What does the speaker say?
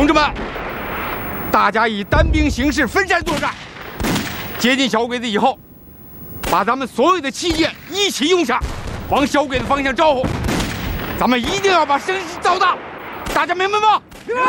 同志们，大家以单兵形式分散作战，接近小鬼子以后，把咱们所有的器械一起用上，往小鬼子方向招呼。咱们一定要把声势造大，大家明白吗？